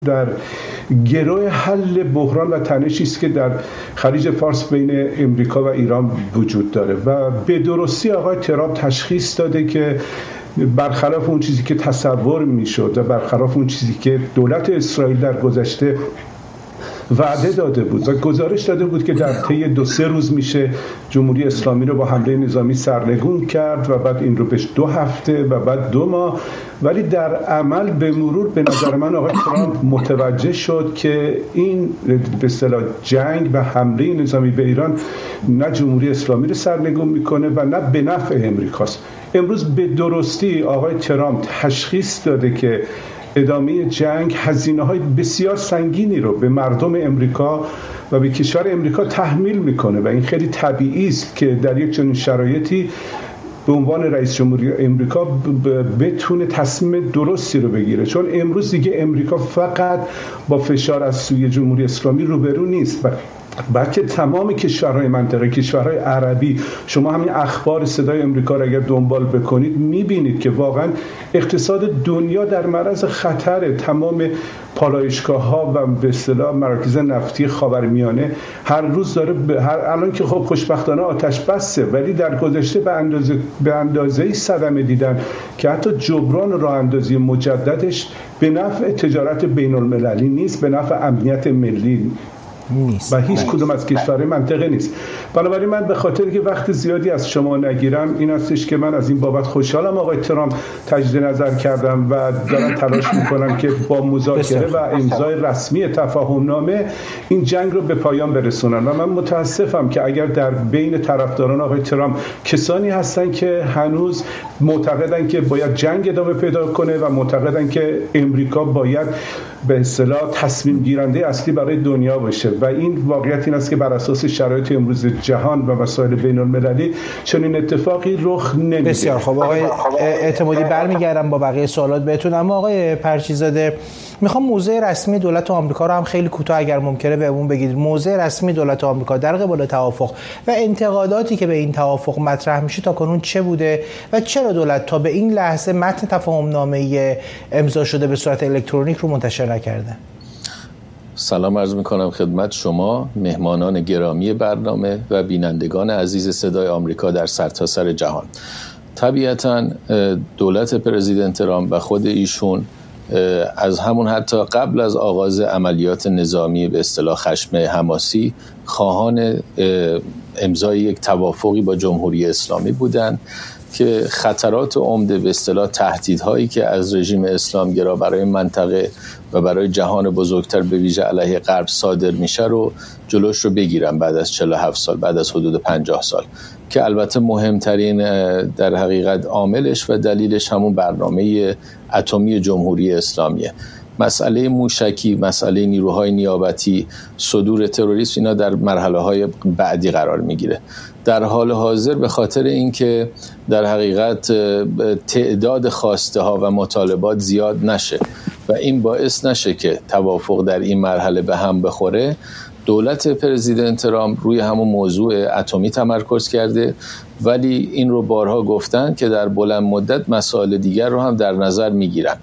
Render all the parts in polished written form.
در گروه حل بحران و تنشی است که در خلیج فارس بین امریکا و ایران وجود داره و به درستی آقای ترامپ تشخیص داده که برخلاف اون چیزی که تصور میشد و برخلاف اون چیزی که دولت اسرائیل در گذشته وعده داده بود و گزارش داده بود که در طی 2-3 روز میشه جمهوری اسلامی رو با حمله نظامی سرنگون کرد و بعد این رو بهش 2 هفته و بعد 2 ماه، ولی در عمل به مرور به نظر من آقای ترامپ متوجه شد که این به اصطلاح جنگ و حمله نظامی به ایران نه جمهوری اسلامی رو سرنگون میکنه و نه به نفع امریکاست. امروز به درستی آقای ترامپ تشخیص داده که ادامه جنگ هزینه‌های بسیار سنگینی رو به مردم امریکا و به کشور امریکا تحمیل میکنه و این خیلی طبیعی است که در یک چنین شرایطی به عنوان رئیس جمهوری امریکا بتونه تصمیم درستی رو بگیره، چون امروز دیگه امریکا فقط با فشار از سوی جمهوری اسلامی روبرو نیست، بلکه تمام کشورهای منطقه، کشورهای عربی. شما همین اخبار صدای امریکا رو اگر دنبال بکنید میبینید که واقعا اقتصاد دنیا در معرض خطره. تمام پالایشگاه‌ها و به اصطلاح مراکز نفتی خاورمیانه هر روز داره الان که خب خوشبختانه آتش بسه، ولی در گذشته به اندازه‌ای صدمه دیدن که حتی جبران راه اندازی مجددش به نفع تجارت بین‌المللی نیست، به نفع امنیت ملی نیست و هیچ کدوم از کشورهای منطقه نیست. بنابراین من به خاطر که وقت زیادی از شما نگیرم این هستش که من از این بابت خوشحالم آقای ترامپ تجدید نظر کردم و دارم تلاش میکنم که با مذاکره و امضای رسمی تفاهمنامه این جنگ رو به پایان برسونن و من متاسفم که اگر در بین طرفداران آقای ترامپ کسانی هستن که هنوز معتقدن که باید جنگ ادامه پیدا کنه و معتقدن که امریکا باید به اصطلاح تصمیم گیرنده اصلی برای دنیا باشه و این واقعیت این است که بر اساس شرایط امروز جهان و مسائل بین المللی چنین اتفاقی رخ نمیده. بسیار خوب آقای اعتمادی، برمیگردم با بقیه سوالات بهتون، اما آقای پرچیزاده میخوام موضع رسمی دولت آمریکا رو هم خیلی کوتاه اگر ممکنه بهمون بگید. موضع رسمی دولت آمریکا در قبال توافق و انتقاداتی که به این توافق مطرح میشه تا کنون چه بوده و چرا دولت تا به این لحظه متن تفاهمنامه امضا شده به صورت الکترونیک رو منتشر نکرده؟ سلام عرض میکنم خدمت شما، مهمانان گرامی برنامه و بینندگان عزیز صدای آمریکا در سرتاسر جهان. طبیعتاً دولت پرزیدنت ترامپ و خود ایشون از همون حتی قبل از آغاز عملیات نظامی به اصطلاح خشم حماسی خواهان امضای یک توافقی با جمهوری اسلامی بودند که خطرات عمده به اصطلاح تهدیدهایی که از رژیم اسلامگرا برای منطقه و برای جهان بزرگتر به ویژه علیه غرب صادر میشه رو جلوش رو بگیرن بعد از 47 سال، بعد از حدود 50 سال، که البته مهمترین در حقیقت عاملش و دلیلش همون برنامه اتمی جمهوری اسلامیه. مسئله موشکی، مسئله نیروهای نیابتی، صدور تروریسم، اینا در مرحله‌های بعدی قرار میگیره. در حال حاضر به خاطر اینکه در حقیقت تعداد خواسته ها و مطالبات زیاد نشه و این باعث نشه که توافق در این مرحله به هم بخوره، دولت پرزیدنت ترامپ روی همون موضوع اتمی تمرکز کرده، ولی این رو بارها گفتن که در بلند مدت مسائل دیگر رو هم در نظر میگیرن.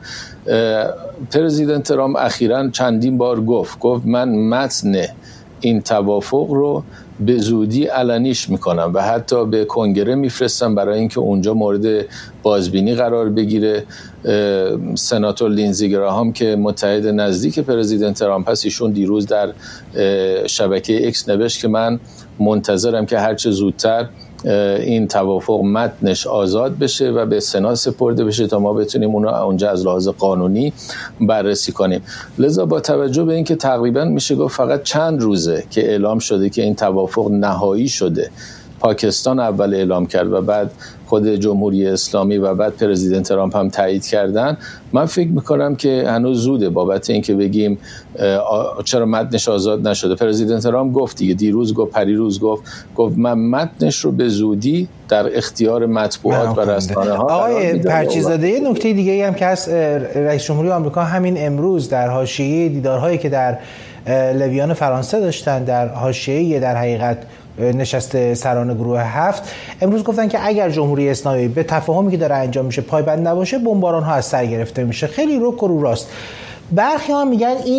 پرزیدنت ترامپ اخیراً چندین بار گفت من متن این توافق رو به زودی علنیش میکنم و حتی به کنگره میفرستم برای اینکه اونجا مورد بازبینی قرار بگیره. سناتور لینزی گراهام که متحد نزدیک پرزیدنت ترامپ هست، ایشون دیروز در شبکه ایکس نوشت که من منتظرم که هرچه زودتر این توافق متنش آزاد بشه و به سنا سپرده بشه تا ما بتونیم اونو اونجا از لحاظ قانونی بررسی کنیم. لذا با توجه به اینکه تقریبا میشه گفت فقط چند روزه که اعلام شده که این توافق نهایی شده، پاکستان اول اعلام کرد و بعد خود جمهوری اسلامی و بعد پرزیدنت ترامپ هم تایید کردن، من فکر میکنم که هنوز زوده بابت اینکه بگیم چرا متنش آزاد نشده. پرزیدنت ترامپ گفت دیگه، دیروز گفت، پریروز گفت من متنش رو به زودی در اختیار مطبوعات و رسانه ها. آقای پرچیزاده، یه نکته دیگه هم که از رئیس جمهوری آمریکا همین امروز در حاشیه دیدارهایی که در لویان فرانسه داشتن، در حاشیه در حقیقت نشست سران گروه 7 امروز گفتن که اگر جمهوری اسلامی به تفاهمی که داره انجام میشه پایبند نباشه، بمباران ها از سر گرفته میشه. خیلی رک و رو راست. برخی ها میگن این